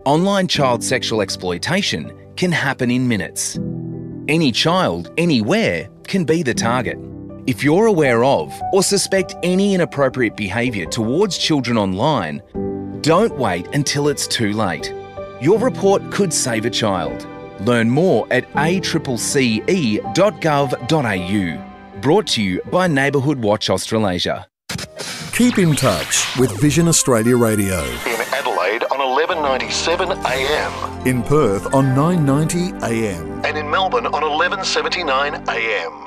Online child sexual exploitation can happen in minutes. Any child, anywhere, can be the target. If you're aware of or suspect any inappropriate behaviour towards children online, don't wait until it's too late. Your report could save a child. Learn more at accce.gov.au. Brought to you by Neighbourhood Watch Australasia. Keep in touch with Vision Australia Radio. In Adelaide on 1197 AM. In Perth on 990 AM. And in Melbourne on 1179 AM.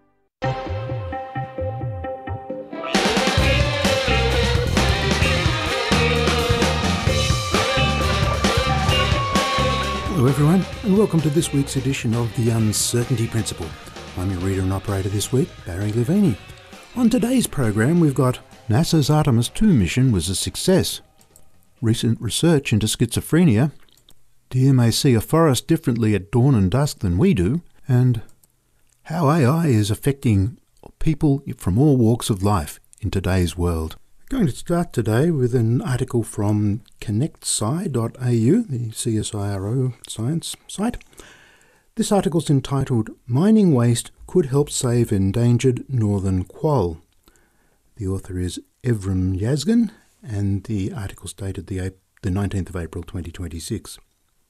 Hello everyone, and welcome to this week's edition of The Uncertainty Principle. I'm your reader and operator this week, Barry Levini. On today's program we've got NASA's Artemis 2 mission was a success, recent research into schizophrenia, deer may see a forest differently at dawn and dusk than we do, and how AI is affecting people from all walks of life in today's world. I'm going to start today with an article from connectsci.au, the CSIRO science site. This article is entitled Mining Waste Could Help Save Endangered Northern Quoll. The author is Evrim Yazgan, and the article is dated the 19th of April 2026.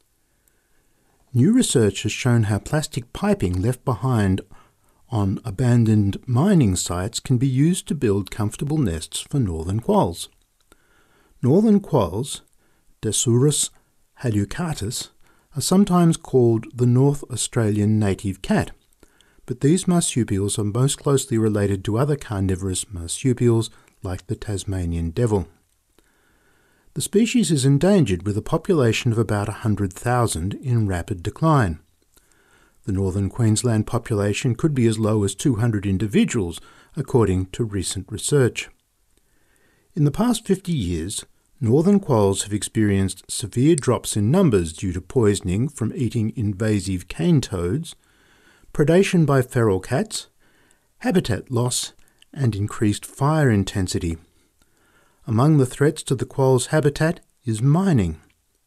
New research has shown how plastic piping left behind on abandoned mining sites can be used to build comfortable nests for northern quolls. Northern quolls, Dasyurus halucatus, are sometimes called the North Australian native cat, but these marsupials are most closely related to other carnivorous marsupials like the Tasmanian devil. The species is endangered with a population of about 100,000 in rapid decline. The northern Queensland population could be as low as 200 individuals, according to recent research. In the past 50 years, northern quolls have experienced severe drops in numbers due to poisoning from eating invasive cane toads, predation by feral cats, habitat loss, and increased fire intensity. Among the threats to the quoll's habitat is mining.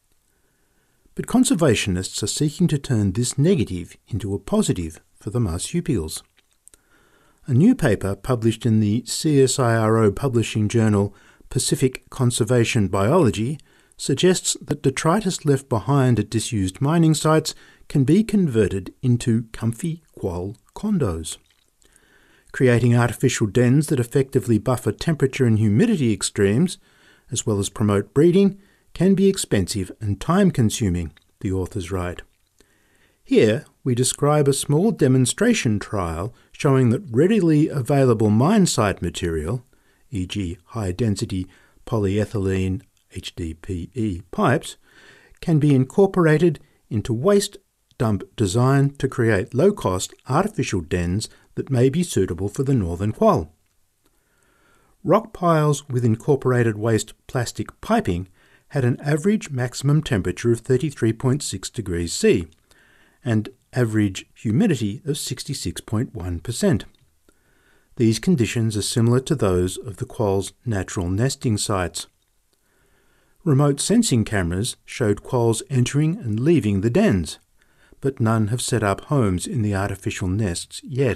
But conservationists are seeking to turn this negative into a positive for the marsupials. A new paper published in the CSIRO publishing journal Pacific Conservation Biology suggests that detritus left behind at disused mining sites can be converted into comfy quoll condos. Creating artificial dens that effectively buffer temperature and humidity extremes, as well as promote breeding, can be expensive and time-consuming, the authors write. Here, we describe a small demonstration trial showing that readily available mine site material, e.g. high-density polyethylene HDPE pipes, can be incorporated into waste dump design to create low-cost artificial dens that may be suitable for the northern quoll. Rock piles with incorporated waste plastic piping had an average maximum temperature of 33.6 degrees C and average humidity of 66.1%. These conditions are similar to those of the quoll's natural nesting sites. Remote sensing cameras showed quolls entering and leaving the dens, but none have set up homes in the artificial nests yet.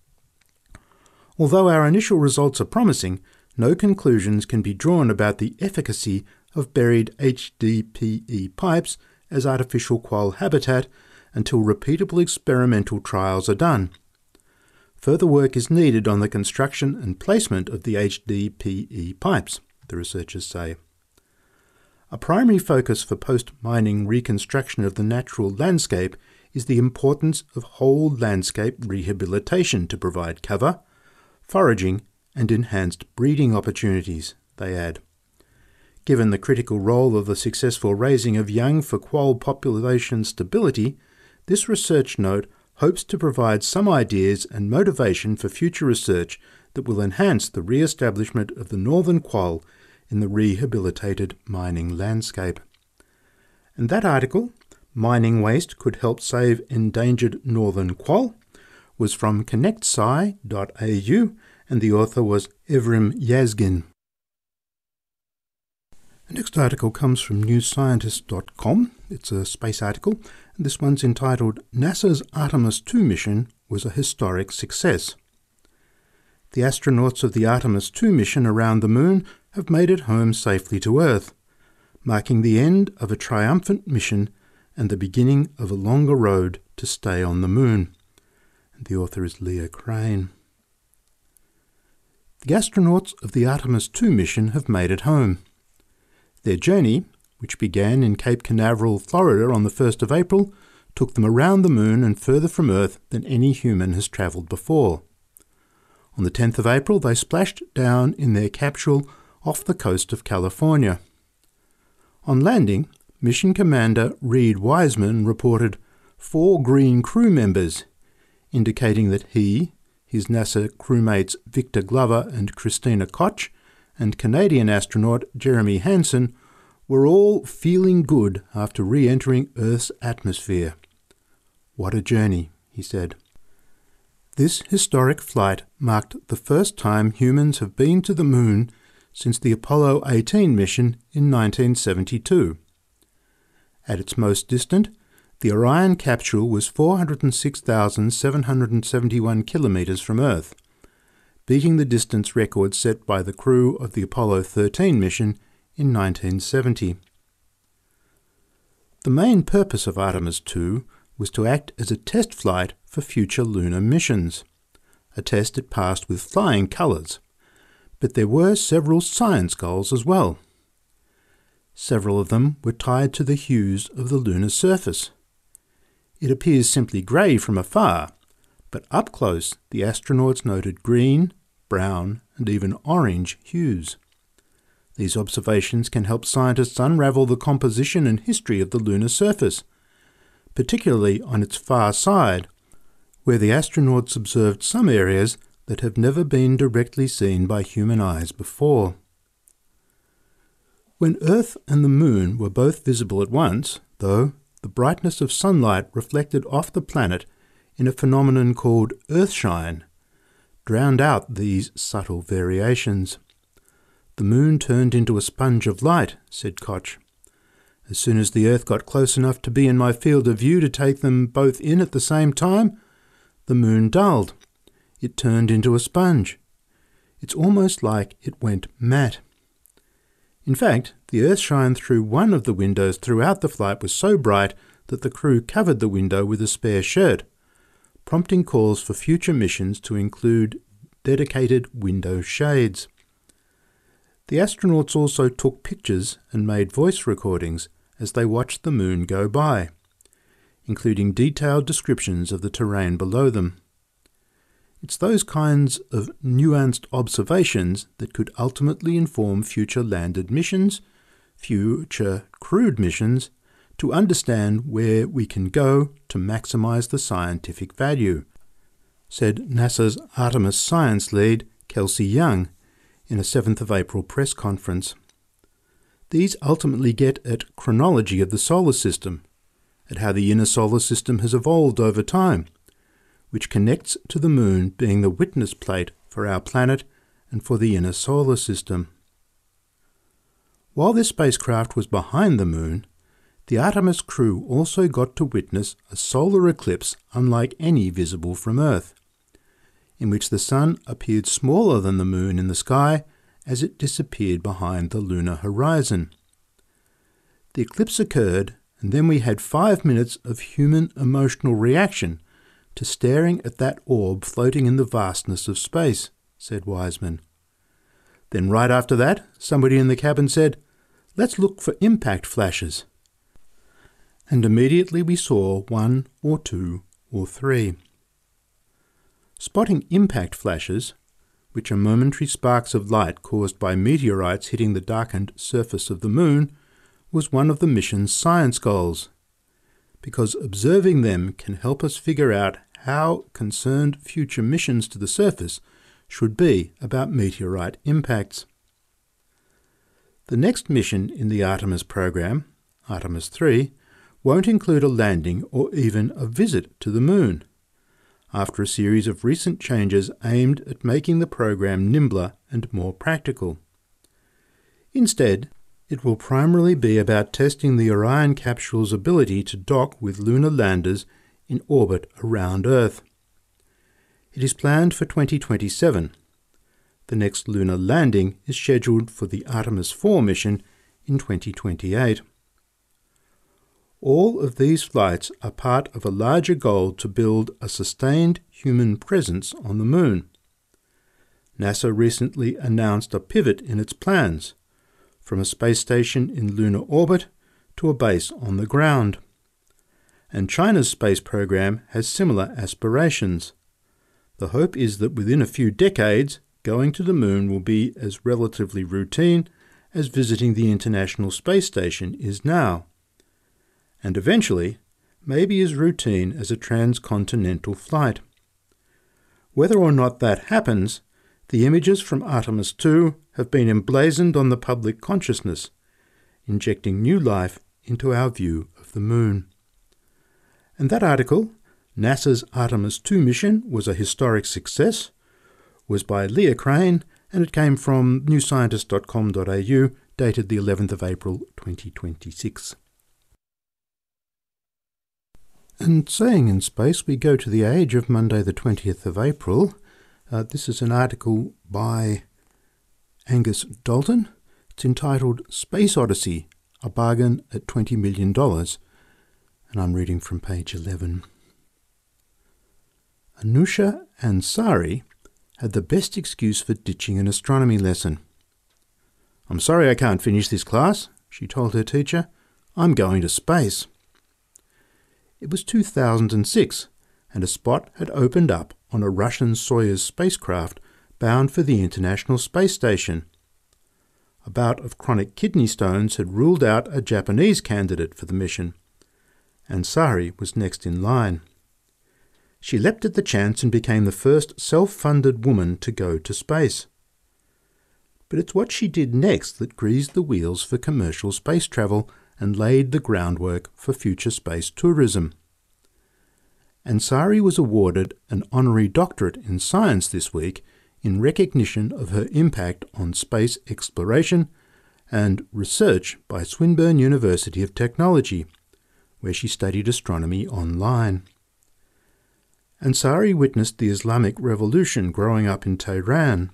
Although our initial results are promising, no conclusions can be drawn about the efficacy of buried HDPE pipes as artificial quoll habitat until repeatable experimental trials are done. Further work is needed on the construction and placement of the HDPE pipes, the researchers say. A primary focus for post-mining reconstruction of the natural landscape is the importance of whole landscape rehabilitation to provide cover, foraging, and enhanced breeding opportunities, they add. Given the critical role of the successful raising of young for quoll population stability, this research note hopes to provide some ideas and motivation for future research that will enhance the re-establishment of the northern quoll in the rehabilitated mining landscape. And that article, Mining Waste Could Help Save Endangered Northern Quoll, was from connectsci.au, and the author was Evrim Yazgan. The next article comes from newscientist.com. It's a space article, and this one's entitled NASA's Artemis II mission was a historic success. The astronauts of the Artemis II mission around the Moon have made it home safely to Earth, marking the end of a triumphant mission and the beginning of a longer road to stay on the Moon. And the author is Leah Crane. The astronauts of the Artemis II mission have made it home. Their journey, which began in Cape Canaveral, Florida on the 1st of April, took them around the Moon and further from Earth than any human has travelled before. On the 10th of April, they splashed down in their capsule off the coast of California. On landing, Mission Commander Reid Wiseman reported 4 green crew members, indicating that he, his NASA crewmates Victor Glover and Christina Koch, and Canadian astronaut Jeremy Hansen were all feeling good after re-entering Earth's atmosphere. "What a journey," he said. This historic flight marked the first time humans have been to the Moon since the Apollo 18 mission in 1972. At its most distant, the Orion capsule was 406,771 kilometres from Earth, beating the distance record set by the crew of the Apollo 13 mission in 1970. The main purpose of Artemis II was to act as a test flight for future lunar missions, a test it passed with flying colours, but there were several science goals as well. Several of them were tied to the hues of the lunar surface. It appears simply grey from afar, but up close the astronauts noted green, brown and even orange hues. These observations can help scientists unravel the composition and history of the lunar surface, particularly on its far side, where the astronauts observed some areas that have never been directly seen by human eyes before. When Earth and the Moon were both visible at once, though, the brightness of sunlight reflected off the planet in a phenomenon called earthshine drowned out these subtle variations. "The Moon turned into a sponge of light," said Koch. "As soon as the Earth got close enough to be in my field of view to take them both in at the same time, the Moon dulled. It turned into a sponge. It's almost like it went matte." In fact, the earthshine through one of the windows throughout the flight was so bright that the crew covered the window with a spare shirt, prompting calls for future missions to include dedicated window shades. The astronauts also took pictures and made voice recordings as they watched the Moon go by, including detailed descriptions of the terrain below them. It's those kinds of nuanced observations that could ultimately inform future landed missions, future crewed missions, to understand where we can go to maximize the scientific value, said NASA's Artemis science lead, Kelsey Young, in a 7th of April press conference. These ultimately get at chronology of the solar system, at how the inner solar system has evolved over time, which connects to the Moon being the witness plate for our planet and for the inner solar system. While this spacecraft was behind the Moon, the Artemis crew also got to witness a solar eclipse unlike any visible from Earth, in which the Sun appeared smaller than the Moon in the sky as it disappeared behind the lunar horizon. The eclipse occurred, and then we had 5 minutes of human emotional reaction to staring at that orb floating in the vastness of space, said Wiseman. Then right after that, somebody in the cabin said, "Let's look for impact flashes." And immediately we saw 1 or 2 or 3. Spotting impact flashes, which are momentary sparks of light caused by meteorites hitting the darkened surface of the Moon, was one of the mission's science goals, because observing them can help us figure out how concerned future missions to the surface should be about meteorite impacts. The next mission in the Artemis program, Artemis III, won't include a landing or even a visit to the Moon, after a series of recent changes aimed at making the program nimbler and more practical. Instead, It will primarily be about testing the Orion capsule's ability to dock with lunar landers in orbit around Earth. It is planned for 2027. The next lunar landing is scheduled for the Artemis 4 mission in 2028. All of these flights are part of a larger goal to build a sustained human presence on the Moon. NASA recently announced a pivot in its plans, from a space station in lunar orbit to a base on the ground. And China's space program has similar aspirations. The hope is that within a few decades, going to the Moon will be as relatively routine as visiting the International Space Station is now, and eventually maybe as routine as a transcontinental flight. Whether or not that happens, the images from Artemis 2 have been emblazoned on the public consciousness, injecting new life into our view of the Moon. And that article, NASA's Artemis 2 mission was a historic success, was by Leah Crane, and it came from newscientist.com.au, dated the 11th of April 2026. And saying in space, we go to the age of Monday the 20th of April. This is an article by Angus Dalton. It's entitled Space Odyssey, a Bargain at $20 million, and I'm reading from page 11. Anusha Ansari had the best excuse for ditching an astronomy lesson. "I'm sorry I can't finish this class," she told her teacher. "I'm going to space." It was 2006, and a spot had opened up on a Russian Soyuz spacecraft bound for the International Space Station. A bout of chronic kidney stones had ruled out a Japanese candidate for the mission. Ansari was next in line. She leapt at the chance and became the first self-funded woman to go to space. But it's what she did next that greased the wheels for commercial space travel and laid the groundwork for future space tourism. Ansari was awarded an honorary doctorate in science this week in recognition of her impact on space exploration and research by Swinburne University of Technology, where she studied astronomy online. Ansari witnessed the Islamic Revolution growing up in Tehran.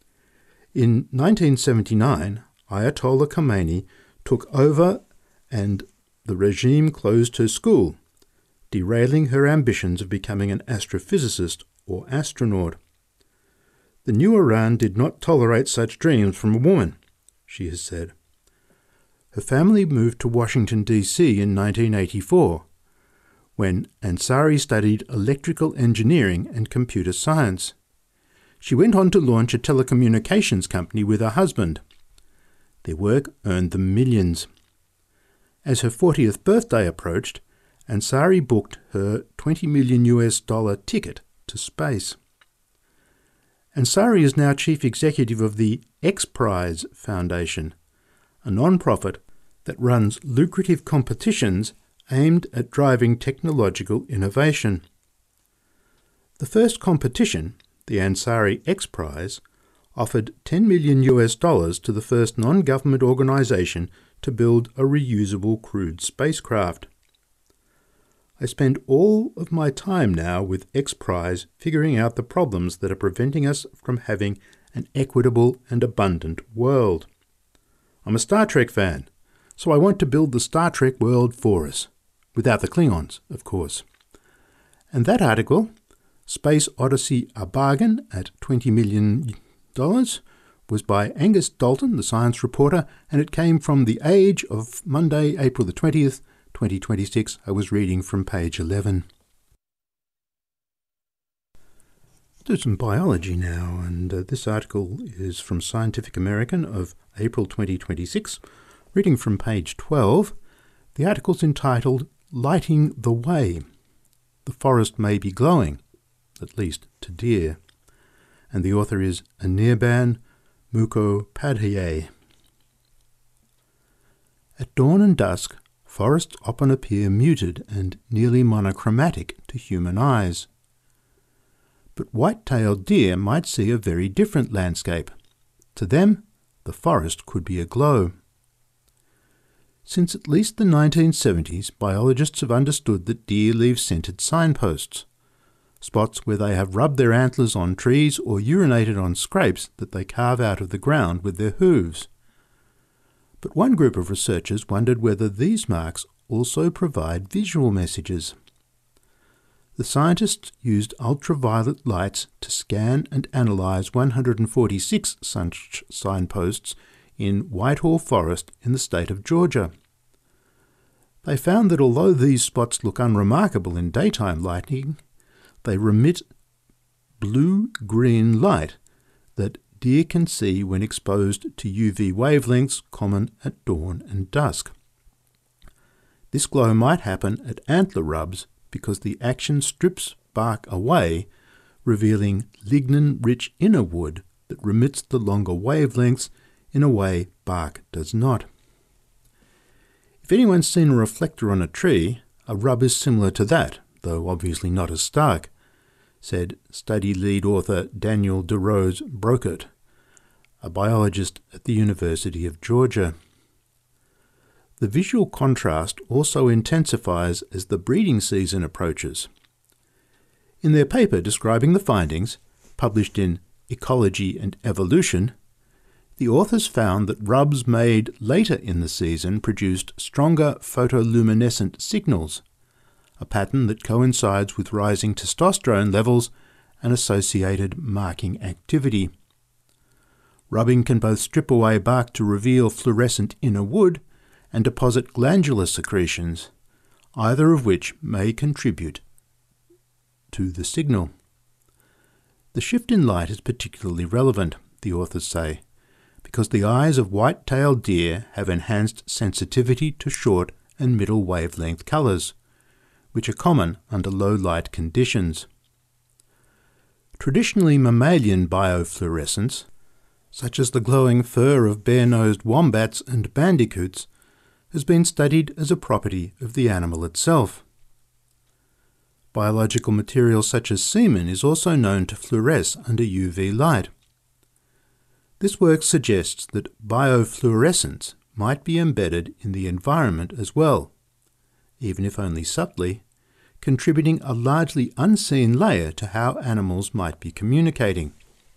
In 1979, Ayatollah Khomeini took over and the regime closed her school, derailing her ambitions of becoming an astrophysicist or astronaut. "The new Iran did not tolerate such dreams from a woman," she has said. Her family moved to Washington, D.C. in 1984, when Ansari studied electrical engineering and computer science. She went on to launch a telecommunications company with her husband. Their work earned them millions. As her 40th birthday approached, Ansari booked her $20 million ticket to space. Ansari is now chief executive of the X Prize Foundation, a non-profit that runs lucrative competitions aimed at driving technological innovation. The first competition, the Ansari X Prize, offered $10 million to the first non-government organisation to build a reusable crewed spacecraft. "I spend all of my time now with X Prize figuring out the problems that are preventing us from having an equitable and abundant world. I'm a Star Trek fan, so I want to build the Star Trek world for us. Without the Klingons, of course." And that article, Space Odyssey, a Bargain at $20 million, was by Angus Dalton, the science reporter, and it came from The Age of Monday, April the 20th, 2026. I was reading from page 11. Do some biology now, and this article is from Scientific American of April 2026, reading from page 12. The article's entitled Lighting the Way. The forest may be glowing, at least to deer. And the author is Anirban Mukhopadhyay. At dawn and dusk, forests often appear muted and nearly monochromatic to human eyes. But white-tailed deer might see a very different landscape. To them, the forest could be aglow. Since at least the 1970s, biologists have understood that deer leave scented signposts, spots where they have rubbed their antlers on trees or urinated on scrapes that they carve out of the ground with their hooves. But one group of researchers wondered whether these marks also provide visual messages. The scientists used ultraviolet lights to scan and analyse 146 such signposts in Whitehall Forest in the state of Georgia. They found that although these spots look unremarkable in daytime lighting, they remit blue-green light that deer can see when exposed to UV wavelengths common at dawn and dusk. This glow might happen at antler rubs because the action strips bark away, revealing lignin-rich inner wood that remits the longer wavelengths in a way bark does not. If anyone's seen a reflector on a tree, a rub is similar to that, though obviously not as stark, said study lead author Daniel DeRose-Brokert, a biologist at the University of Georgia. The visual contrast also intensifies as the breeding season approaches. In their paper describing the findings, published in Ecology and Evolution, the authors found that rubs made later in the season produced stronger photoluminescent signals, a pattern that coincides with rising testosterone levels and associated marking activity. Rubbing can both strip away bark to reveal fluorescent inner wood and deposit glandular secretions, either of which may contribute to the signal. The shift in light is particularly relevant, the authors say, because the eyes of white-tailed deer have enhanced sensitivity to short and middle wavelength colours, which are common under low light conditions. Traditionally mammalian biofluorescence, such as the glowing fur of bare-nosed wombats and bandicoots, has been studied as a property of the animal itself. Biological material such as semen is also known to fluoresce under UV light. This work suggests that biofluorescence might be embedded in the environment as well, even if only subtly, contributing a largely unseen layer to how animals might be communicating.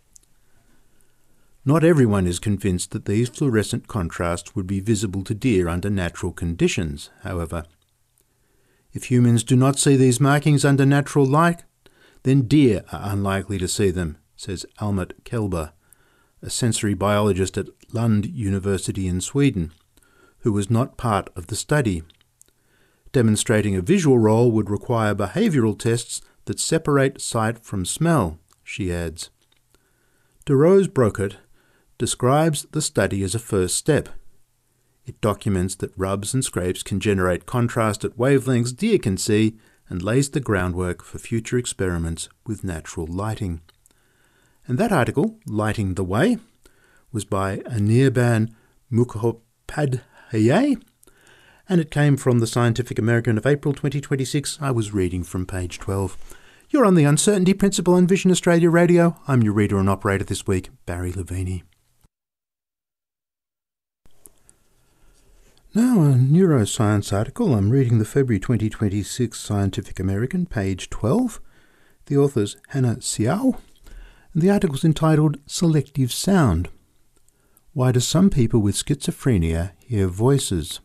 Not everyone is convinced that these fluorescent contrasts would be visible to deer under natural conditions, however. If humans do not see these markings under natural light, then deer are unlikely to see them, says Almut Kelber, a sensory biologist at Lund University in Sweden, who was not part of the study. Demonstrating a visual role would require behavioural tests that separate sight from smell, she adds. DeRose-Brokert describes the study as a first step. It documents that rubs and scrapes can generate contrast at wavelengths deer can see and lays the groundwork for future experiments with natural lighting. And that article, Lighting the Way, was by Anirban Mukhopadhyay, and it came from the Scientific American of April 2026. I was reading from page 12. You're on the Uncertainty Principle on Vision Australia Radio. I'm your reader and operator this week, Barry Levini. Now, a neuroscience article. I'm reading the February 2026 Scientific American, page 12. The author's Hannah Xiao, and the article's entitled Selective Sound. Why do some people with schizophrenia hear voices?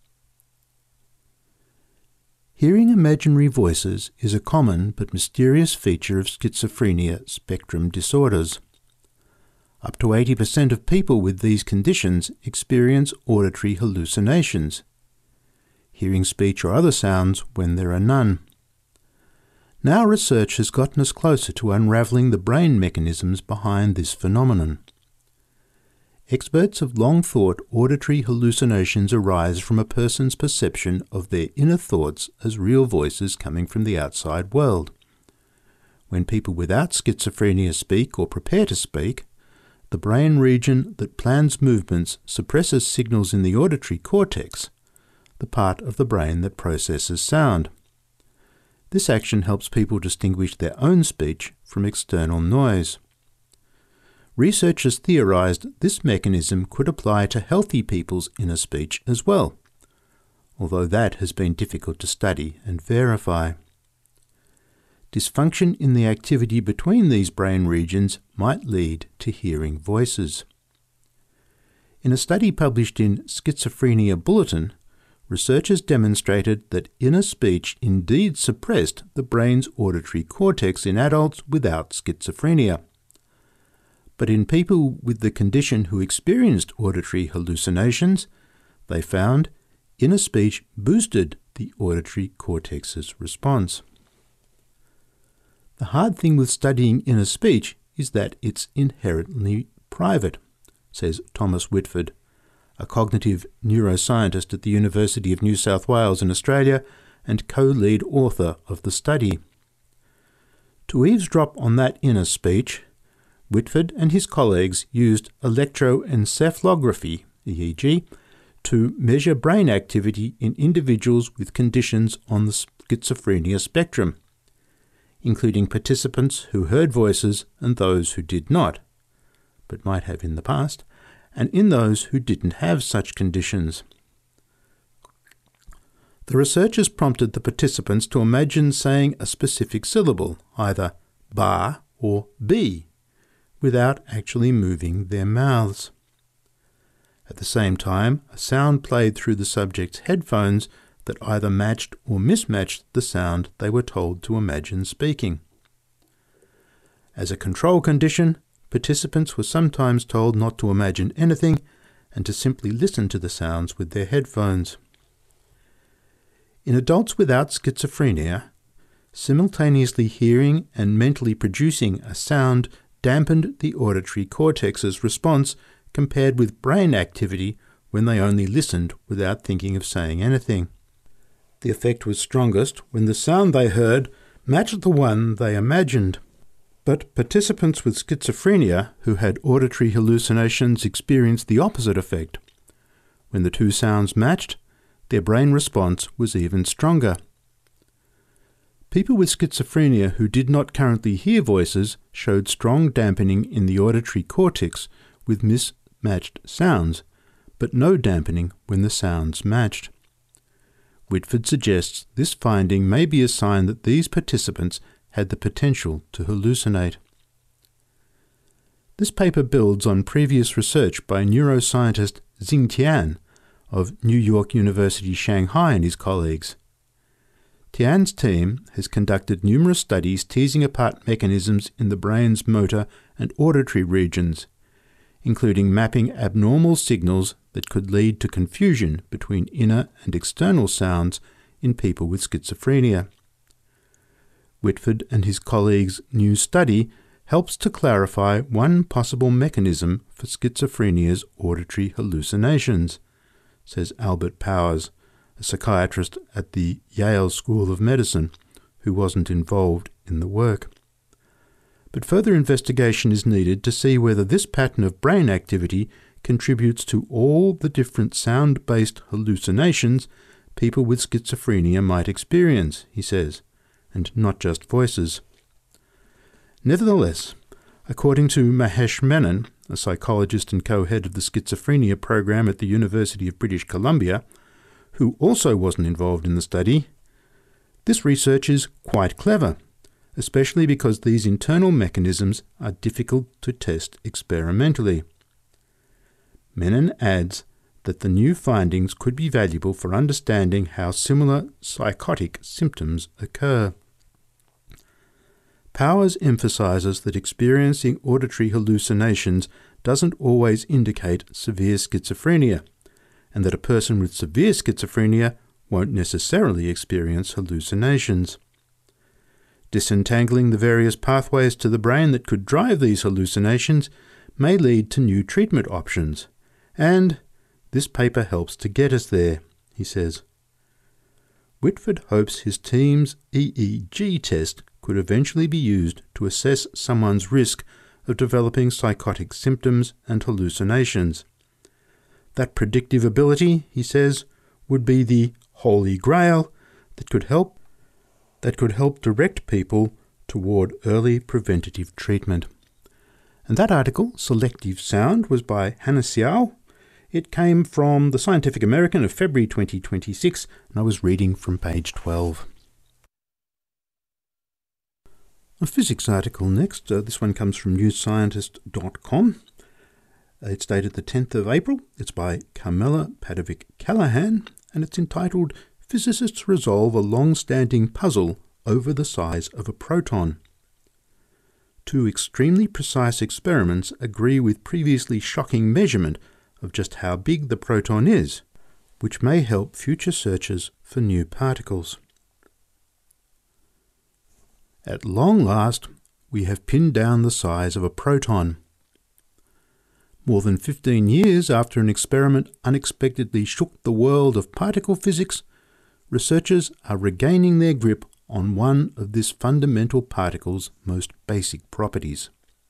Hearing imaginary voices is a common but mysterious feature of schizophrenia spectrum disorders. Up to 80% of people with these conditions experience auditory hallucinations, hearing speech or other sounds when there are none. Now research has gotten us closer to unravelling the brain mechanisms behind this phenomenon. Experts have long thought auditory hallucinations arise from a person's perception of their inner thoughts as real voices coming from the outside world. When people without schizophrenia speak or prepare to speak, the brain region that plans movements suppresses signals in the auditory cortex, the part of the brain that processes sound. This action helps people distinguish their own speech from external noise. Researchers theorized this mechanism could apply to healthy people's inner speech as well, although that has been difficult to study and verify. Dysfunction in the activity between these brain regions might lead to hearing voices. In a study published in Schizophrenia Bulletin, researchers demonstrated that inner speech indeed suppressed the brain's auditory cortex in adults without schizophrenia. But in people with the condition who experienced auditory hallucinations, they found inner speech boosted the auditory cortex's response. The hard thing with studying inner speech is that it's inherently private, says Thomas Whitford, a cognitive neuroscientist at the University of New South Wales in Australia and co-lead author of the study. To eavesdrop on that inner speech, Whitford and his colleagues used electroencephalography, EEG, to measure brain activity in individuals with conditions on the schizophrenia spectrum, including participants who heard voices and those who did not, but might have in the past, and in those who didn't have such conditions. The researchers prompted the participants to imagine saying a specific syllable, either ba or bi, without actually moving their mouths. At the same time, a sound played through the subject's headphones that either matched or mismatched the sound they were told to imagine speaking. As a control condition, participants were sometimes told not to imagine anything and to simply listen to the sounds with their headphones. In adults without schizophrenia, simultaneously hearing and mentally producing a sound dampened the auditory cortex's response compared with brain activity when they only listened without thinking of saying anything. The effect was strongest when the sound they heard matched the one they imagined. But participants with schizophrenia who had auditory hallucinations experienced the opposite effect. When the two sounds matched, their brain response was even stronger. People with schizophrenia who did not currently hear voices showed strong dampening in the auditory cortex with mismatched sounds, but no dampening when the sounds matched. Whitford suggests this finding may be a sign that these participants had the potential to hallucinate. This paper builds on previous research by neuroscientist Xing Tian of New York University Shanghai and his colleagues. Tian's team has conducted numerous studies teasing apart mechanisms in the brain's motor and auditory regions, including mapping abnormal signals that could lead to confusion between inner and external sounds in people with schizophrenia. Whitford and his colleagues' new study helps to clarify one possible mechanism for schizophrenia's auditory hallucinations, says Albert Powers, a psychiatrist at the Yale School of Medicine, who wasn't involved in the work. But further investigation is needed to see whether this pattern of brain activity contributes to all the different sound-based hallucinations people with schizophrenia might experience, he says, and not just voices. Nevertheless, according to Mahesh Menon, a psychologist and co-head of the schizophrenia program at the University of British Columbia, who also wasn't involved in the study, this research is quite clever, especially because these internal mechanisms are difficult to test experimentally. Menon adds that the new findings could be valuable for understanding how similar psychotic symptoms occur. Powers emphasizes that experiencing auditory hallucinations doesn't always indicate severe schizophrenia, and that a person with severe schizophrenia won't necessarily experience hallucinations. Disentangling the various pathways to the brain that could drive these hallucinations may lead to new treatment options, and this paper helps to get us there, he says. Whitford hopes his team's EEG test could eventually be used to assess someone's risk of developing psychotic symptoms and hallucinations. That predictive ability, he says, would be the holy grail that could help direct people toward early preventative treatment. And that article, Selective Sound, was by Hannah Xiao It came from the Scientific American of February 2026, and I was reading from page 12. A physics article next. This one comes from newscientist.com. It's dated the 10th of April. It's by Carmela Padovic-Callahan, and it's entitled Physicists Resolve a Long-Standing Puzzle Over the Size of a Proton. Two extremely precise experiments agree with previously shocking measurement of just how big the proton is, which may help future searches for new particles. At long last, we have pinned down the size of a proton. More than 15 years after an experiment unexpectedly shook the world of particle physics, researchers are regaining their grip on one of this fundamental particle's most basic properties.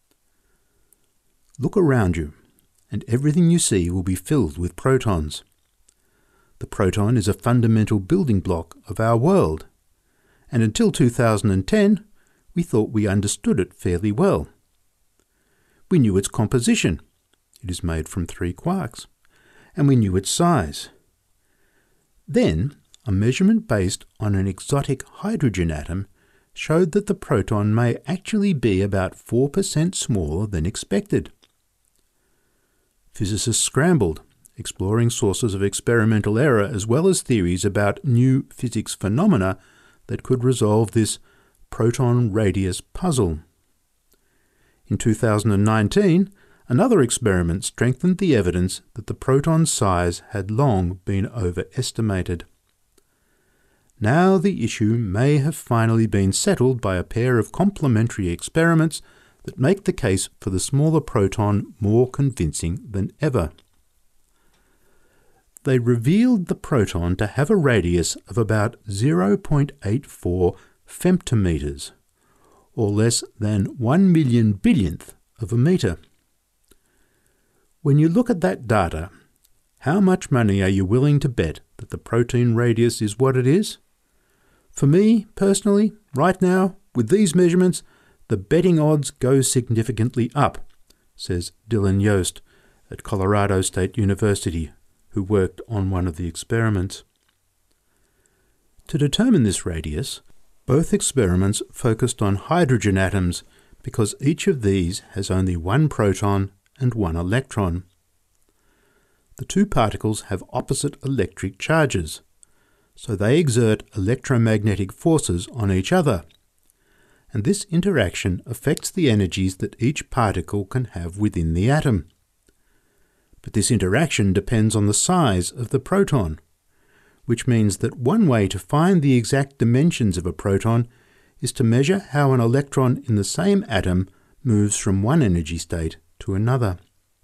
Look around you, and everything you see will be filled with protons. The proton is a fundamental building block of our world, and until 2010, we thought we understood it fairly well. We knew its composition. It is made from 3 quarks, and we knew its size. Then, a measurement based on an exotic hydrogen atom showed that the proton may actually be about 4% smaller than expected. Physicists scrambled, exploring sources of experimental error as well as theories about new physics phenomena that could resolve this proton radius puzzle. In 2019, another experiment strengthened the evidence that the proton's size had long been overestimated. Now the issue may have finally been settled by a pair of complementary experiments that make the case for the smaller proton more convincing than ever. They revealed the proton to have a radius of about 0.84 femtometers, or less than 1 million billionth of a metre. When you look at that data, how much money are you willing to bet that the proton radius is what it is? For me, personally, right now, with these measurements, the betting odds go significantly up, says Dylan Yost at Colorado State University, who worked on one of the experiments. To determine this radius, both experiments focused on hydrogen atoms because each of these has only 1 proton and 1 electron. The 2 particles have opposite electric charges, so they exert electromagnetic forces on each other, and this interaction affects the energies that each particle can have within the atom. But this interaction depends on the size of the proton, which means that one way to find the exact dimensions of a proton is to measure how an electron in the same atom moves from one energy state to another.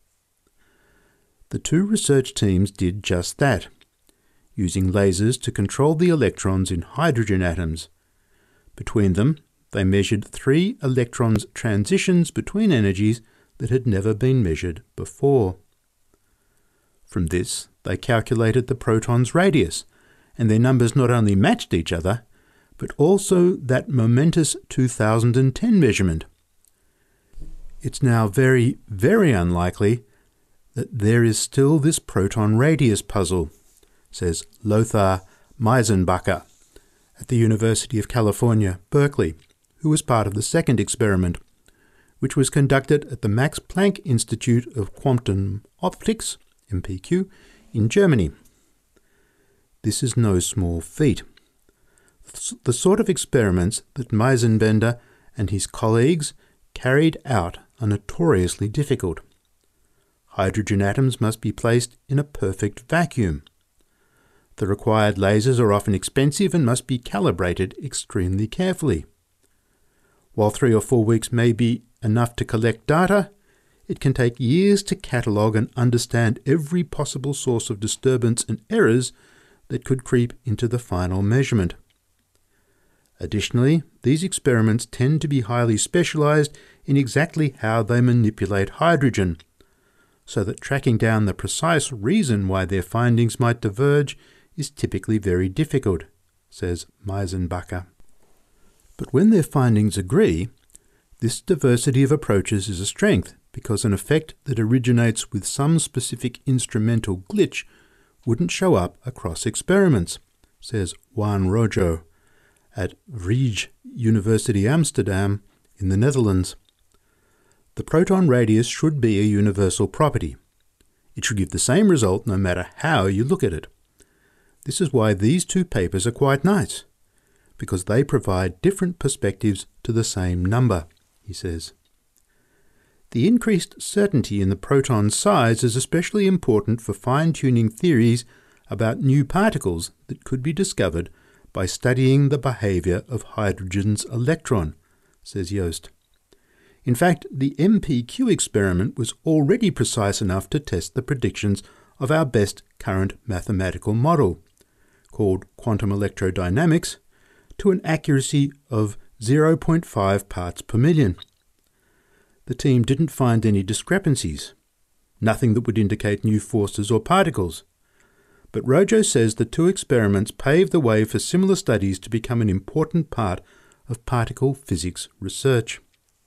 The 2 research teams did just that, using lasers to control the electrons in hydrogen atoms. Between them, they measured 3 electrons' transitions between energies that had never been measured before. From this, they calculated the proton's radius, and their numbers not only matched each other, but also that momentous 2010 measurement. It's now very, very unlikely that there is still this proton radius puzzle, says Lothar Meisenbacher at the University of California, Berkeley, who was part of the second experiment, which was conducted at the Max Planck Institute of Quantum Optics, MPQ, in Germany. This is no small feat. The sort of experiments that Meisenbender and his colleagues carried out are notoriously difficult. Hydrogen atoms must be placed in a perfect vacuum. The required lasers are often expensive and must be calibrated extremely carefully. While 3 or 4 weeks may be enough to collect data, it can take years to catalogue and understand every possible source of disturbance and errors that could creep into the final measurement. Additionally, these experiments tend to be highly specialised in exactly how they manipulate hydrogen, so that tracking down the precise reason why their findings might diverge is typically very difficult, says Meisenbacher. But when their findings agree, this diversity of approaches is a strength because an effect that originates with some specific instrumental glitch wouldn't show up across experiments, says Juan Rojo at Vrije University Amsterdam in the Netherlands. The proton radius should be a universal property. It should give the same result no matter how you look at it. This is why these two papers are quite nice, because they provide different perspectives to the same number, he says. The increased certainty in the proton size is especially important for fine-tuning theories about new particles that could be discovered by studying the behaviour of hydrogen's electron, says Joost. In fact, the MPQ experiment was already precise enough to test the predictions of our best current mathematical model, called quantum electrodynamics, to an accuracy of 0.5 parts per million. The team didn't find any discrepancies, nothing that would indicate new forces or particles. But Rojo says the two experiments paved the way for similar studies to become an important part of particle physics research.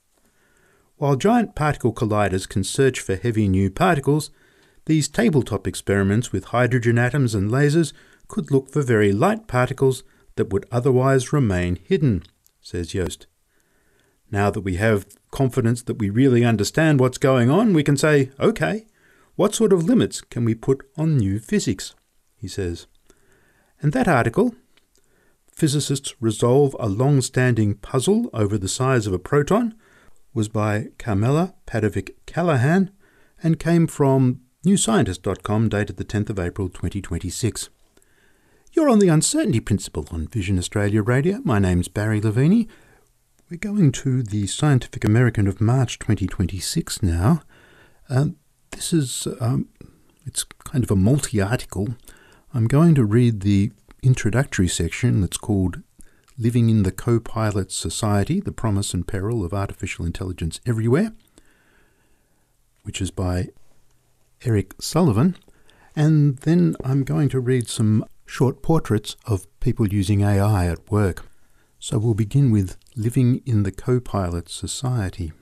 While giant particle colliders can search for heavy new particles, these tabletop experiments with hydrogen atoms and lasers could look for very light particles that would otherwise remain hidden, says Joost. Now that we have confidence that we really understand what's going on, we can say, okay, what sort of limits can we put on new physics, he says. And that article, Physicists Resolve a Long-Standing Puzzle Over the Size of a Proton, was by Carmela Padovic-Callahan and came from newscientist.com, dated the 10th of April 2026. You're on the Uncertainty Principle on Vision Australia Radio. My name's Barry Levini. We're going to the Scientific American of March 2026 now. This is, it's kind of a multi-article. I'm going to read the introductory section that's called Living in the Co-Pilot Society, The Promise and Peril of Artificial Intelligence Everywhere, which is by Eric Sullivan. And then I'm going to read some short portraits of people using AI at work. So we'll begin with Living in the Co-Pilot Society.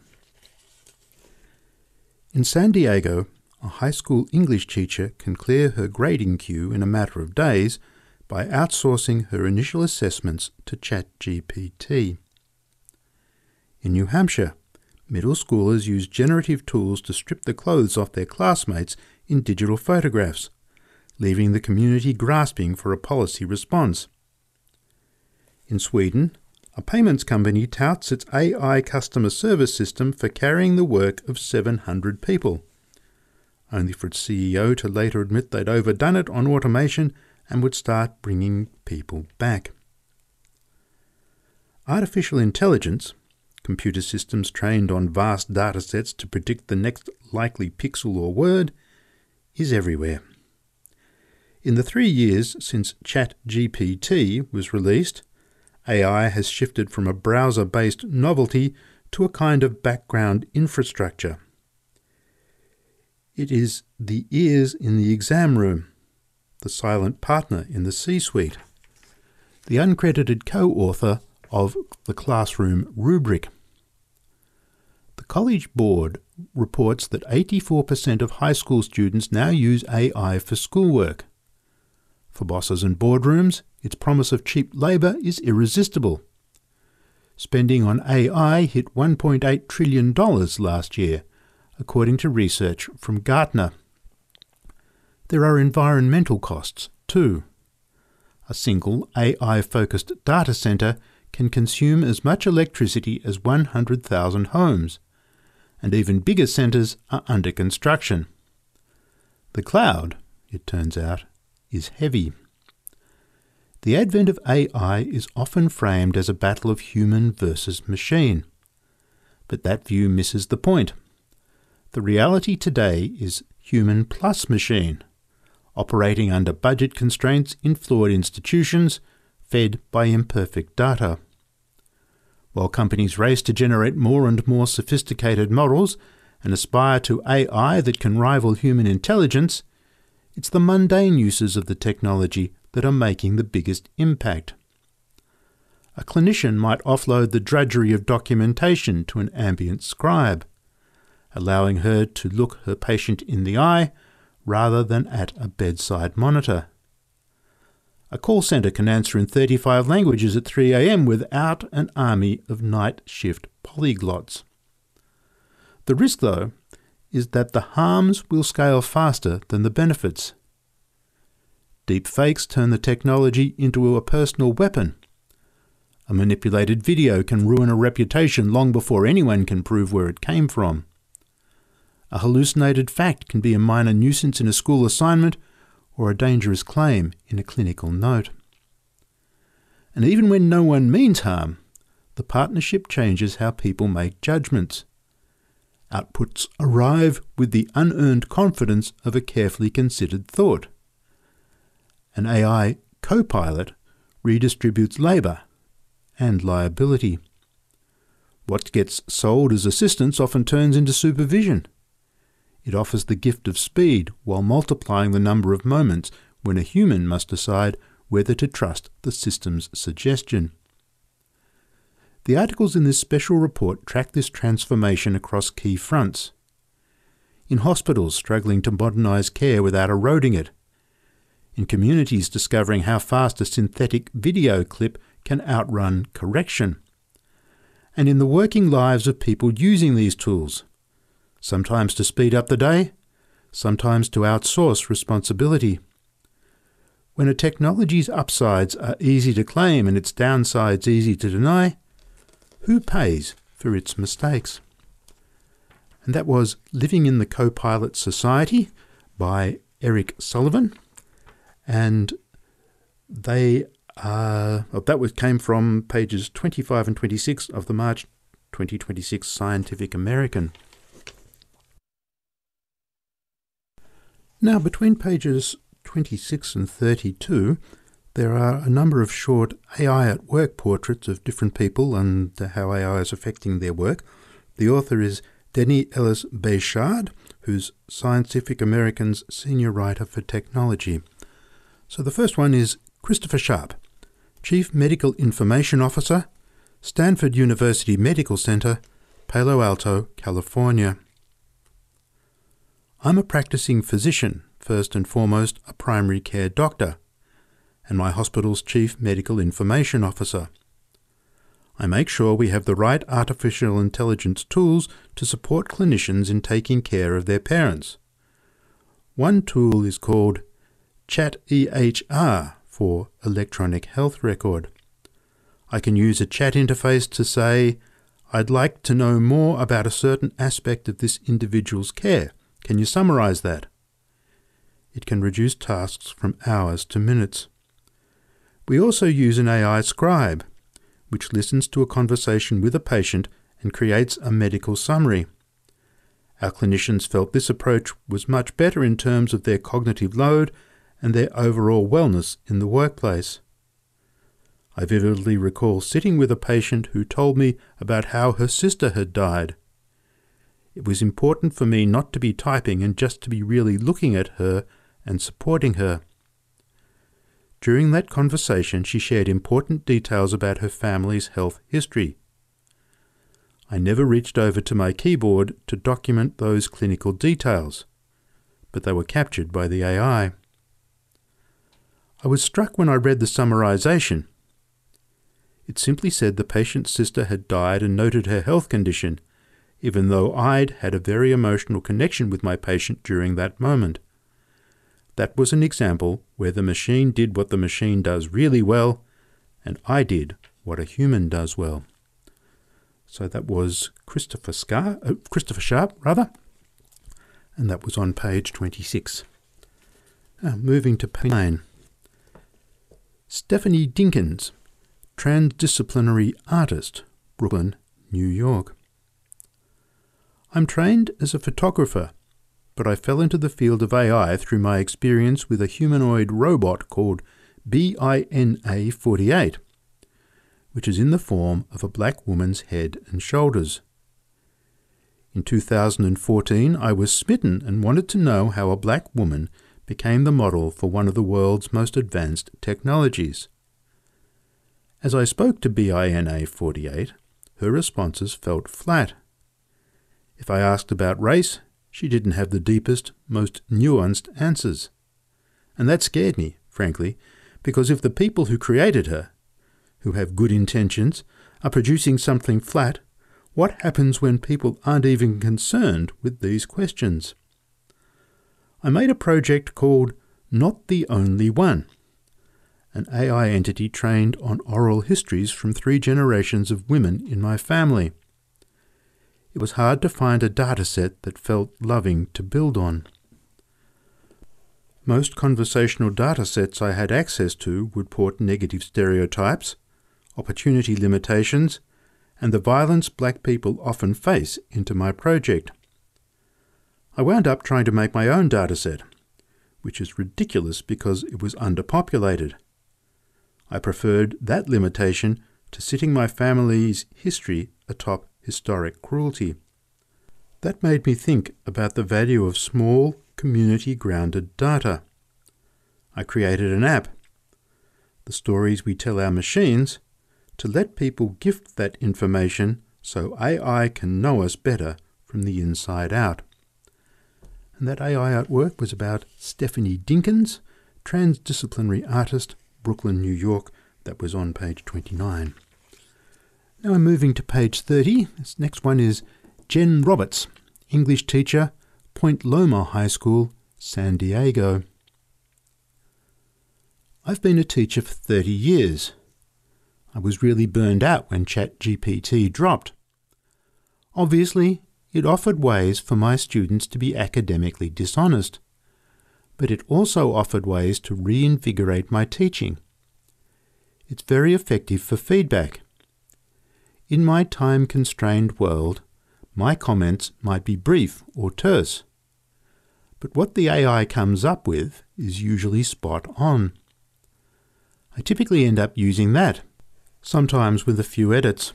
In San Diego, a high school English teacher can clear her grading queue in a matter of days by outsourcing her initial assessments to ChatGPT. In New Hampshire, middle schoolers use generative tools to strip the clothes off their classmates in digital photographs, leaving the community grasping for a policy response. In Sweden, a payments company touts its AI customer service system for carrying the work of 700 people, only for its CEO to later admit they'd overdone it on automation and would start bringing people back. Artificial intelligence, computer systems trained on vast datasets to predict the next likely pixel or word, is everywhere. In the 3 years since ChatGPT was released, AI has shifted from a browser-based novelty to a kind of background infrastructure. It is the ears in the exam room, the silent partner in the C-suite, the uncredited co-author of the classroom rubric. The College Board reports that 84% of high school students now use AI for schoolwork. For bosses and boardrooms, its promise of cheap labour is irresistible. Spending on AI hit $1.8 trillion last year, according to research from Gartner. There are environmental costs, too. A single AI-focused data centre can consume as much electricity as 100,000 homes, and even bigger centres are under construction. The cloud, it turns out, is heavy. The advent of AI is often framed as a battle of human versus machine. But that view misses the point. The reality today is human plus machine, operating under budget constraints in flawed institutions, fed by imperfect data. While companies race to generate more and more sophisticated models and aspire to AI that can rival human intelligence, it's the mundane uses of the technology that are making the biggest impact. A clinician might offload the drudgery of documentation to an ambient scribe. allowing her to look her patient in the eye rather than at a bedside monitor. A call centre can answer in 35 languages at 3 a.m. without an army of night shift polyglots. The risk, though, is that the harms will scale faster than the benefits. Deepfakes turn the technology into a personal weapon. A manipulated video can ruin a reputation long before anyone can prove where it came from. A hallucinated fact can be a minor nuisance in a school assignment or a dangerous claim in a clinical note. And even when no one means harm, the partnership changes how people make judgments. Outputs arrive with the unearned confidence of a carefully considered thought. An AI co-pilot redistributes labour and liability. What gets sold as assistance often turns into supervision. It offers the gift of speed while multiplying the number of moments when a human must decide whether to trust the system's suggestion. The articles in this special report track this transformation across key fronts. In hospitals struggling to modernise care without eroding it. In communities discovering how fast a synthetic video clip can outrun correction. And in the working lives of people using these tools, sometimes to speed up the day, sometimes to outsource responsibility. When a technology's upsides are easy to claim and its downsides easy to deny, who pays for its mistakes? And that was Living in the Co-Pilot Society by Eric Sullivan. And that came from pages 25 and 26 of the March 2026 Scientific American. Now, between pages 26 and 32, there are a number of short AI at work portraits of different people and how AI is affecting their work. The author is Denny Ellis Béchard, who's Scientific American's senior writer for technology. So the first one is Christopher Sharp, Chief Medical Information Officer, Stanford University Medical Center, Palo Alto, California. I'm a practicing physician, first and foremost a primary care doctor, and my hospital's Chief Medical Information Officer. I make sure we have the right artificial intelligence tools to support clinicians in taking care of their parents. One tool is called ChatEHR for Electronic Health Record. I can use a chat interface to say, "I'd like to know more about a certain aspect of this individual's care. Can you summarize that?" It can reduce tasks from hours to minutes. We also use an AI scribe, which listens to a conversation with a patient and creates a medical summary. Our clinicians felt this approach was much better in terms of their cognitive load and their overall wellness in the workplace. I vividly recall sitting with a patient who told me about how her sister had died. It was important for me not to be typing and just to be really looking at her and supporting her. During that conversation, she shared important details about her family's health history. I never reached over to my keyboard to document those clinical details, but they were captured by the AI. I was struck when I read the summarization. It simply said the patient's sister had died and noted her health condition, even though I'd had a very emotional connection with my patient during that moment. That was an example where the machine did what the machine does really well, and I did what a human does well. So that was Christopher Sharp, and that was on page 26. Now, moving to page 9. Stephanie Dinkins, transdisciplinary artist, Brooklyn, New York. I'm trained as a photographer, but I fell into the field of AI through my experience with a humanoid robot called BINA48, which is in the form of a black woman's head and shoulders. In 2014, I was smitten and wanted to know how a black woman became the model for one of the world's most advanced technologies. As I spoke to BINA48, her responses felt flat. If I asked about race, she didn't have the deepest, most nuanced answers. And that scared me, frankly, because if the people who created her, who have good intentions, are producing something flat, what happens when people aren't even concerned with these questions? I made a project called Not the Only One, an AI entity trained on oral histories from 3 generations of women in my family. It was hard to find a dataset that felt loving to build on. Most conversational datasets I had access to would port negative stereotypes, opportunity limitations, and the violence black people often face into my project. I wound up trying to make my own dataset, which is ridiculous because it was underpopulated. I preferred that limitation to sitting my family's history atop historic cruelty. That made me think about the value of small, community-grounded data. I created an app, The Stories We Tell Our Machines, to let people gift that information so AI can know us better from the inside out. And that AI artwork was about Stephanie Dinkins, transdisciplinary artist, Brooklyn, New York. That was on page 29. Now I'm moving to page 30. This next one is Jen Roberts, English teacher, Point Loma High School, San Diego. I've been a teacher for 30 years. I was really burned out when ChatGPT dropped. Obviously, it offered ways for my students to be academically dishonest, but it also offered ways to reinvigorate my teaching. It's very effective for feedback. In my time-constrained world, my comments might be brief or terse, but what the AI comes up with is usually spot on. I typically end up using that, sometimes with a few edits.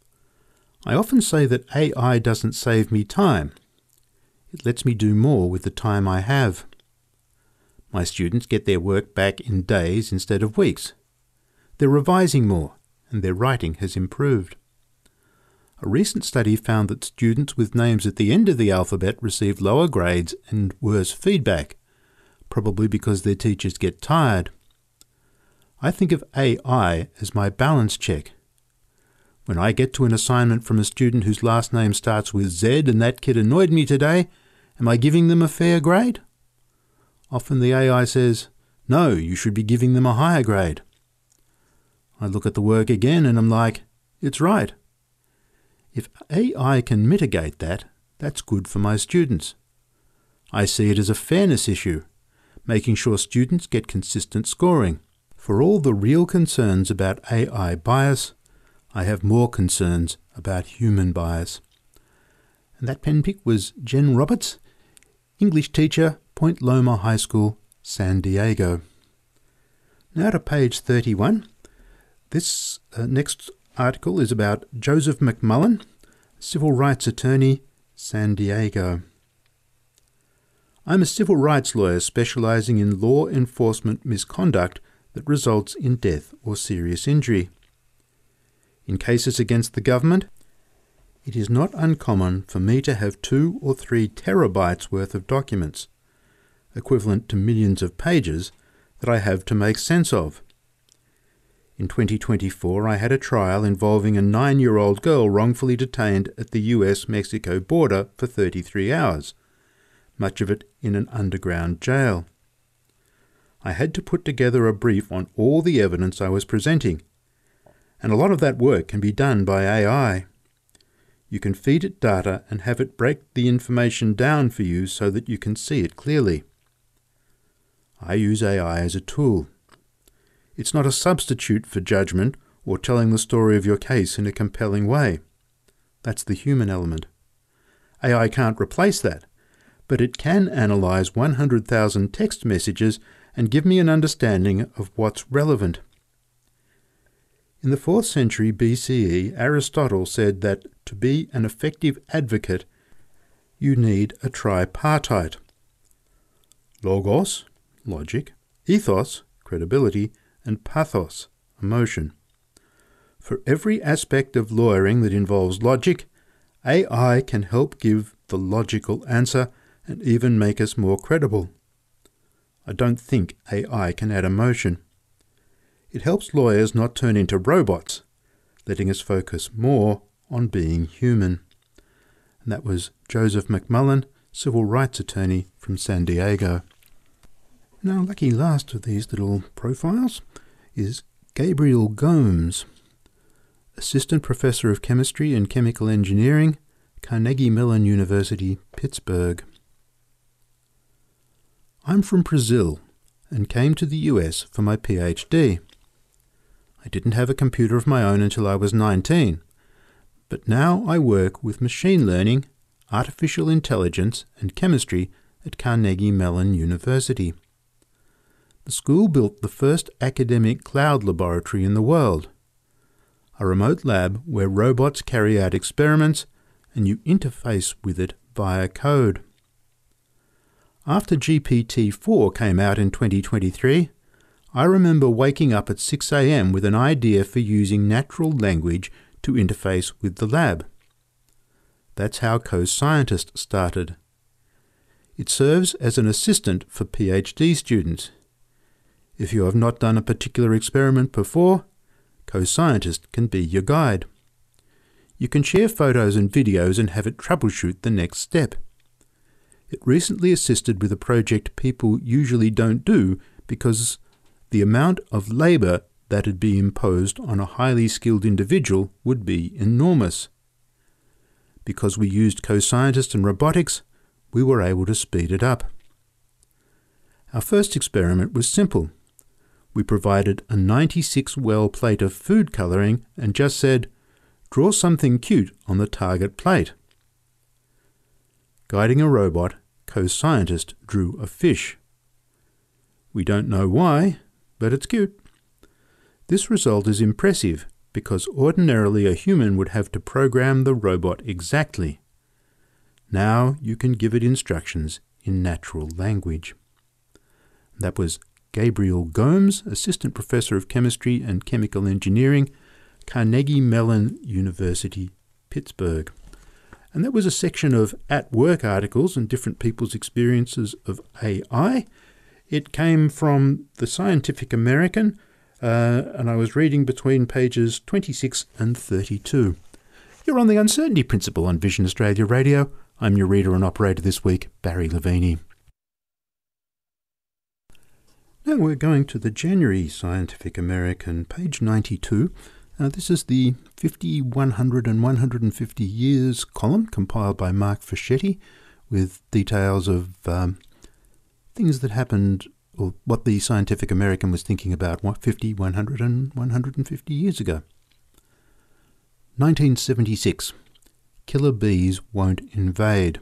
I often say that AI doesn't save me time. It lets me do more with the time I have. My students get their work back in days instead of weeks. They're revising more, and their writing has improved. A recent study found that students with names at the end of the alphabet received lower grades and worse feedback, probably because their teachers get tired. I think of AI as my balance check. When I get to an assignment from a student whose last name starts with Z and that kid annoyed me today, am I giving them a fair grade? Often the AI says, no, you should be giving them a higher grade. I look at the work again and I'm like, it's right. If AI can mitigate that, that's good for my students. I see it as a fairness issue, making sure students get consistent scoring. For all the real concerns about AI bias, I have more concerns about human bias. And that pen pick was Jen Roberts, English teacher, Point Loma High School, San Diego. Now to page 31. This next article is about Joseph McMullen, civil rights attorney, San Diego. I'm a civil rights lawyer specializing in law enforcement misconduct that results in death or serious injury. In cases against the government, it is not uncommon for me to have 2 or 3 terabytes worth of documents, equivalent to millions of pages, that I have to make sense of. In 2024, I had a trial involving a 9-year-old girl wrongfully detained at the US-Mexico border for 33 hours, much of it in an underground jail. I had to put together a brief on all the evidence I was presenting, and a lot of that work can be done by AI. You can feed it data and have it break the information down for you so that you can see it clearly. I use AI as a tool. It's not a substitute for judgment or telling the story of your case in a compelling way. That's the human element. AI can't replace that, but it can analyze 100,000 text messages and give me an understanding of what's relevant. In the 4th century BCE, Aristotle said that to be an effective advocate, you need a tripartite. Logos, logic, ethos, credibility, and pathos, emotion. For every aspect of lawyering that involves logic, AI can help give the logical answer and even make us more credible. I don't think AI can add emotion. It helps lawyers not turn into robots, letting us focus more on being human. And that was Joseph McMullen, civil rights attorney from San Diego. Now, lucky last of these little profiles is Gabriel Gomes, assistant professor of chemistry and chemical engineering, Carnegie Mellon University, Pittsburgh. I'm from Brazil and came to the US for my PhD. I didn't have a computer of my own until I was 19, but now I work with machine learning, artificial intelligence and chemistry at Carnegie Mellon University. The school built the first academic cloud laboratory in the world, a remote lab where robots carry out experiments and you interface with it via code. After GPT-4 came out in 2023, I remember waking up at 6 a.m. with an idea for using natural language to interface with the lab. That's how Co-Scientist started. It serves as an assistant for PhD students. If you have not done a particular experiment before, Co-Scientist can be your guide. You can share photos and videos and have it troubleshoot the next step. It recently assisted with a project people usually don't do because the amount of labour that would be imposed on a highly skilled individual would be enormous. Because we used Co-Scientist and robotics, we were able to speed it up. Our first experiment was simple. We provided a 96-well plate of food colouring and just said, "Draw something cute on the target plate." Guiding a robot, Co-Scientist drew a fish. We don't know why, but it's cute. This result is impressive because ordinarily a human would have to program the robot exactly. Now you can give it instructions in natural language. That was Gabriel Gomes, assistant professor of chemistry and chemical engineering, Carnegie Mellon University, Pittsburgh. And that was a section of at-work articles and different people's experiences of AI. It came from the Scientific American, and I was reading between pages 26 and 32. You're on the Uncertainty Principle on Vision Australia Radio. I'm your reader and operator this week, Barry Levini. Now we're going to the January Scientific American, page 92. This is the 50, 100 and 150 years column compiled by Mark Fischetti with details of things that happened, or what the Scientific American was thinking about 50, 100 and 150 years ago. 1976. Killer bees won't invade.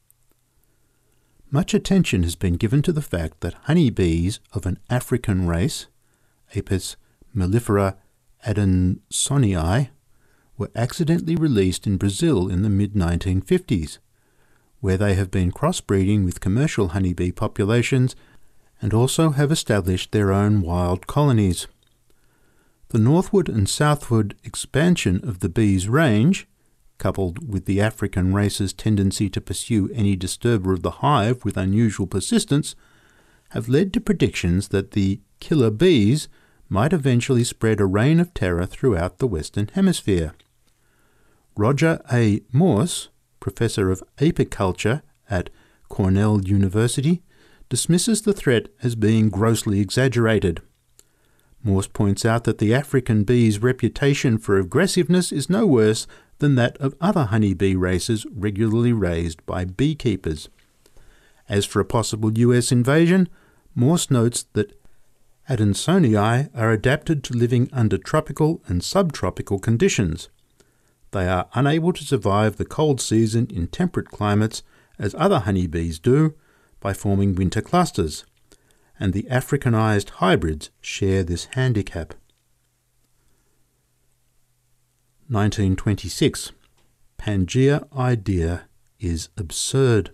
Much attention has been given to the fact that honeybees of an African race, Apis mellifera adansonii, were accidentally released in Brazil in the mid-1950s, where they have been crossbreeding with commercial honeybee populations and also have established their own wild colonies. The northward and southward expansion of the bees' range, coupled with the African race's tendency to pursue any disturber of the hive with unusual persistence, have led to predictions that the killer bees might eventually spread a reign of terror throughout the Western Hemisphere. Roger A. Morse, professor of apiculture at Cornell University, dismisses the threat as being grossly exaggerated. Morse points out that the African bee's reputation for aggressiveness is no worse than that of other honeybee races regularly raised by beekeepers. As for a possible US invasion, Morse notes that Adansonii are adapted to living under tropical and subtropical conditions. They are unable to survive the cold season in temperate climates as other honeybees do by forming winter clusters, and the Africanized hybrids share this handicap. 1926. Pangea idea is absurd.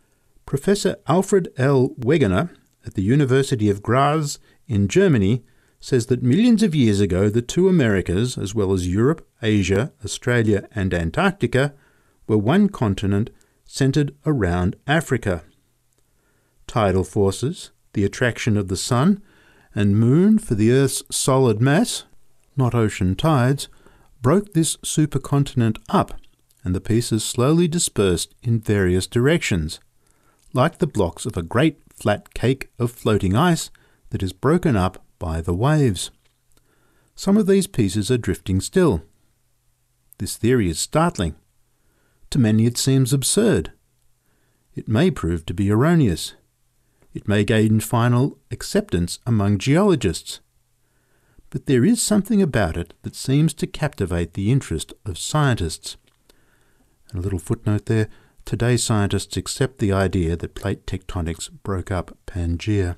Professor Alfred L. Wegener at the University of Graz in Germany says that millions of years ago the two Americas, as well as Europe, Asia, Australia and Antarctica, were one continent centred around Africa. Tidal forces, the attraction of the sun and moon for the Earth's solid mass, not ocean tides, broke this supercontinent up, and the pieces slowly dispersed in various directions, like the blocks of a great flat cake of floating ice that is broken up by the waves. Some of these pieces are drifting still. This theory is startling. To many it seems absurd. It may prove to be erroneous. It may gain final acceptance among geologists. But there is something about it that seems to captivate the interest of scientists. And a little footnote there, today scientists accept the idea that plate tectonics broke up Pangaea.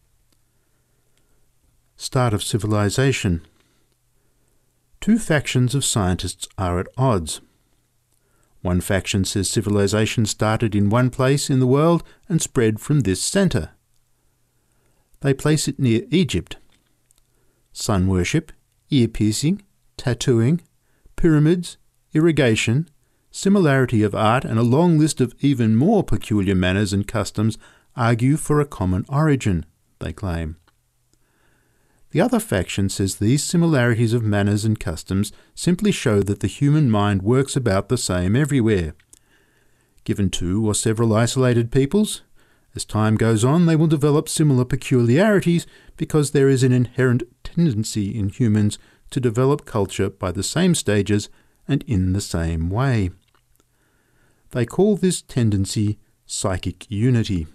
Start of civilization. Two factions of scientists are at odds. One faction says civilization started in one place in the world and spread from this centre. They place it near Egypt. Sun worship, ear-piercing, tattooing, pyramids, irrigation, similarity of art and a long list of even more peculiar manners and customs argue for a common origin, they claim. The other faction says these similarities of manners and customs simply show that the human mind works about the same everywhere. Given two or several isolated peoples, as time goes on they will develop similar peculiarities because there is an inherent tendency in humans to develop culture by the same stages and in the same way. They call this tendency psychic unity.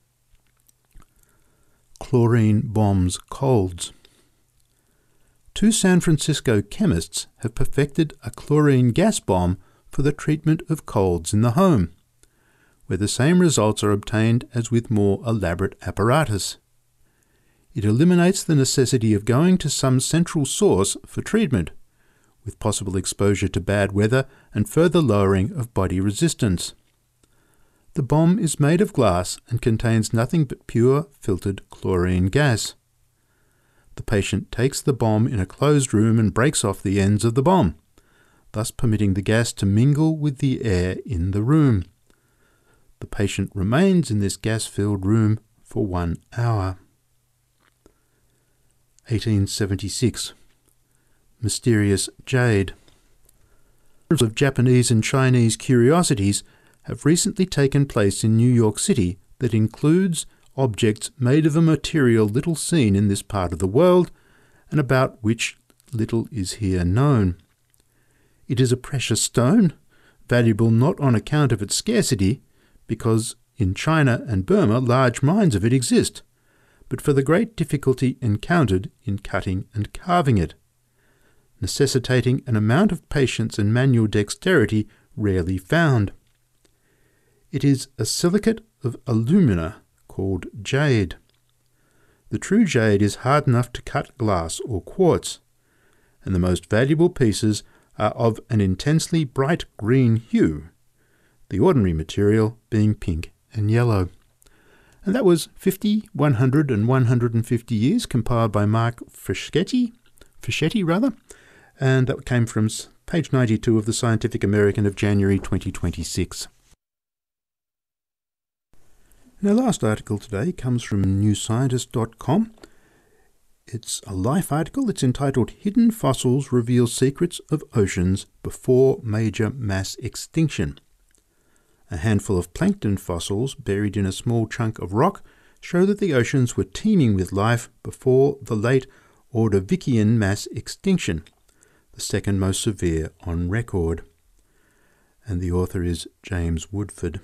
Chlorine bombs colds. Two San Francisco chemists have perfected a chlorine gas bomb for the treatment of colds in the home, where the same results are obtained as with more elaborate apparatus. It eliminates the necessity of going to some central source for treatment, with possible exposure to bad weather and further lowering of body resistance. The bomb is made of glass and contains nothing but pure filtered chlorine gas. The patient takes the bomb in a closed room and breaks off the ends of the bomb, thus permitting the gas to mingle with the air in the room. The patient remains in this gas-filled room for 1 hour. 1876. Mysterious jade. Of Japanese and Chinese curiosities have recently taken place in New York City that includes objects made of a material little seen in this part of the world and about which little is here known. It is a precious stone, valuable not on account of its scarcity, because in China and Burma large mines of it exist, but for the great difficulty encountered in cutting and carving it, necessitating an amount of patience and manual dexterity rarely found. It is a silicate of alumina called jade. The true jade is hard enough to cut glass or quartz, and the most valuable pieces are of an intensely bright green hue, the ordinary material being pink and yellow. And that was 50, 100 and 150 years compiled by Mark Fischetti, and that came from page 92 of the Scientific American of January 2026. And our last article today comes from newscientist.com. It's a Life article. It's entitled Hidden Fossils Reveal Secrets of Oceans Before Major Mass Extinction. A handful of plankton fossils buried in a small chunk of rock show that the oceans were teeming with life before the late Ordovician mass extinction, the second most severe on record. And the author is James Woodford.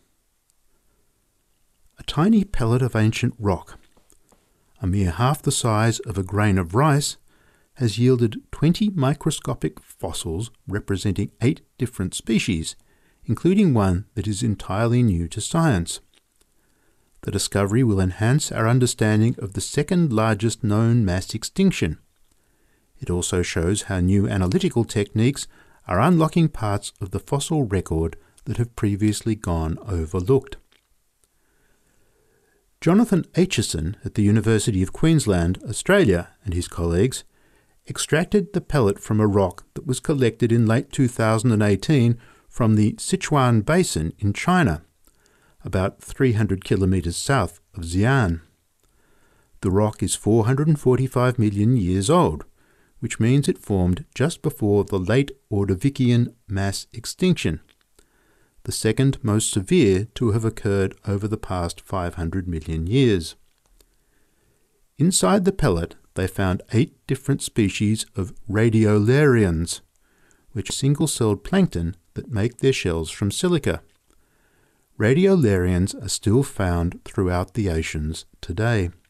A tiny pellet of ancient rock, a mere half the size of a grain of rice, has yielded 20 microscopic fossils representing 8 different species, including one that is entirely new to science. The discovery will enhance our understanding of the second largest known mass extinction. It also shows how new analytical techniques are unlocking parts of the fossil record that have previously gone overlooked. Jonathan Aitchison at the University of Queensland, Australia, and his colleagues extracted the pellet from a rock that was collected in late 2018 from the Sichuan Basin in China, about 300 kilometres south of Xi'an. The rock is 445 million years old, which means it formed just before the late Ordovician mass extinction, the second most severe to have occurred over the past 500 million years. Inside the pellet, they found 8 different species of radiolarians, which are single-celled plankton that make their shells from silica. Radiolarians are still found throughout the oceans today.